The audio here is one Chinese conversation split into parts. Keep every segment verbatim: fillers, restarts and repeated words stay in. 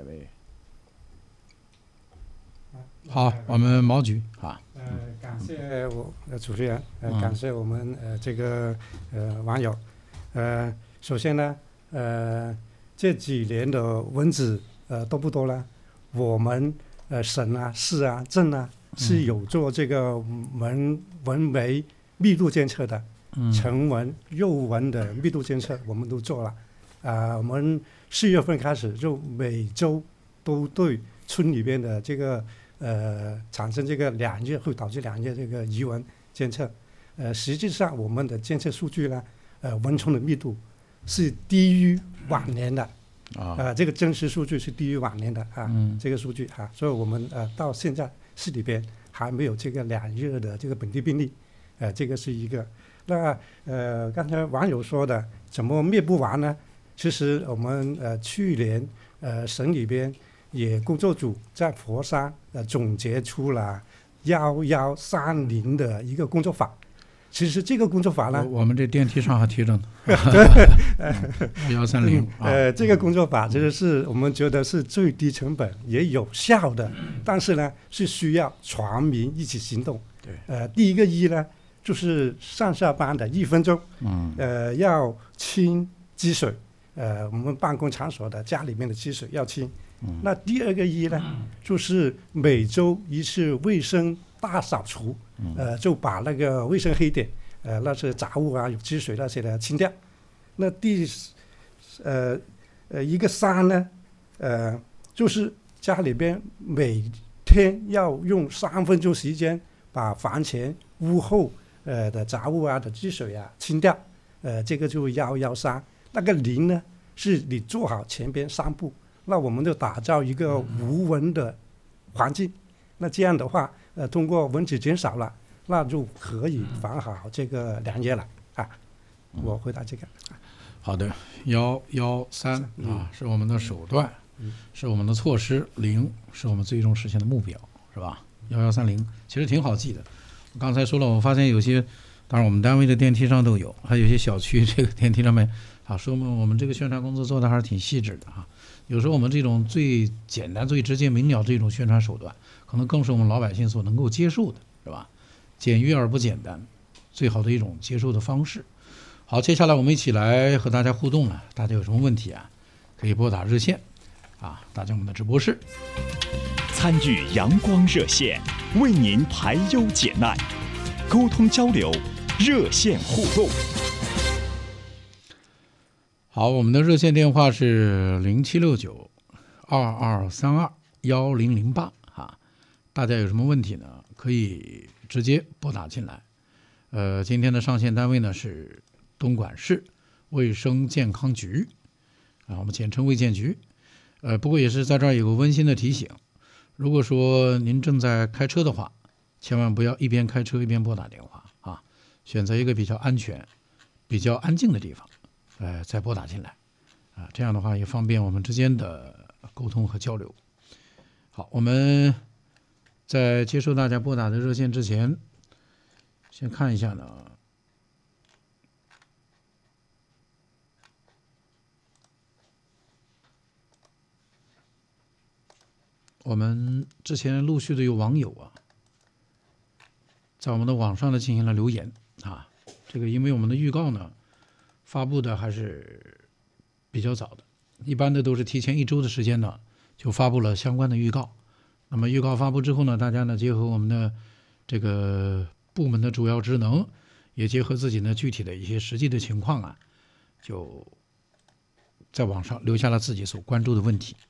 这位。好，我们毛局啊。 呃，感谢我呃主持人，呃，感谢我们呃这个呃网友，呃，首先呢，呃，这几年的蚊子呃多不多呢？我们呃省啊、市啊、镇啊是有做这个蚊蚊媒密度监测的， 嗯、 成蚊、幼蚊的密度监测我们都做了，啊、呃，我们四月份开始就每周都对村里边的这个。呃，产生这个两叶会导致两叶这个移蚊监测，呃，实际上我们的监测数据呢，呃，蚊虫的密度是低于往年的，啊、呃，这个真实数据是低于往年的啊， 嗯、 这个数据啊，所以我们呃到现在市里边还没有这个两叶的这个本地病例，呃，这个是一个。那呃，刚才网友说的怎么灭不完呢？其实我们呃去年呃省里边。也工作组在佛山呃总结出了幺幺三零的一个工作法。其实这个工作法呢， 我们这电梯上还提着呢。幺三零。 呃，这个工作法其实是我们觉得是最低成本也有效的，但是呢是需要全民一起行动。 对。 呃，第一个一呢就是上下班的一分钟， 嗯， 呃，要清积水，呃，我们办公场所的家里面的积水要清。那第二个一呢，就是每周一次卫生大扫除，呃，就把那个卫生黑点，呃，那些杂物啊、有积水那些的清掉。那第，呃，呃一个三呢，呃，就是家里边每天要用三分钟时间把房前、屋后呃的杂物啊、的积水啊清掉，呃，这个就幺幺三。那个零呢，是你做好前边三步。那我们就打造一个无蚊的环境，那这样的话，呃，通过蚊子减少了，那就可以防好这个两叶了啊。我回答这个。 好的，幺幺三啊是我们的手段，是我们的措施，零是我们最终实现的目标，是吧？幺幺三零其实挺好记的。我刚才说了，我发现有些，当然我们单位的电梯上都有，还有些小区这个电梯上面啊，说明我们这个宣传工作做的还是挺细致的啊。有时候我们这种最简单、最直接明了这种宣传手段，可能更是我们老百姓所能够接受的，是吧？简约而不简单，最好的一种接受的方式。好，接下来我们一起来和大家互动了。大家有什么问题啊，可以拨打热线啊，打进我们的直播室， 参与阳光热线，为您排忧解难，沟通交流，热线互动。 好，我们的热线电话是零七六九二二三二幺零零八啊，大家有什么问题呢？可以直接拨打进来。呃，今天的上线单位呢是东莞市卫生健康局啊，我们简称卫健局。呃，不过也是在这儿有个温馨的提醒，如果说您正在开车的话，千万不要一边开车一边拨打电话啊，选择一个比较安全、比较安静的地方。呃，再拨打进来，啊，这样的话也方便我们之间的沟通和交流。好，我们在接受大家拨打的热线之前，先看一下呢，我们之前陆续的有网友啊，在我们的网上呢进行了留言啊，这个因为我们的预告呢。发布的还是比较早的，一般的都是提前一周的时间呢，就发布了相关的预告。那么预告发布之后呢，大家呢结合我们的这个部门的主要职能，也结合自己呢具体的一些实际的情况啊，就在网上留下了自己所关注的问题。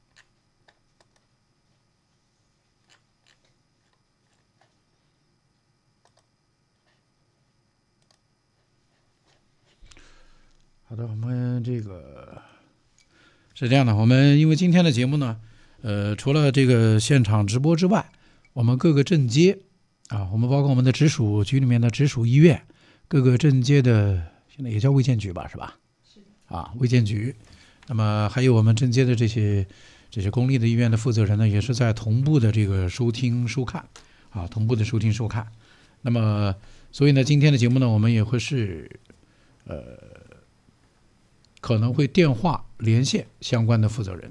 好的，我们这个是这样的，我们因为今天的节目呢，呃，除了这个现场直播之外，我们各个镇街啊，我们包括我们的直属局里面的直属医院，各个镇街的现在也叫卫健局吧，是吧？是的。啊，卫健局，那么还有我们镇街的这些这些公立的医院的负责人呢，也是在同步的这个收听收看啊，同步的收听收看。那么，所以呢，今天的节目呢，我们也会是呃。可能会电话连线相关的负责人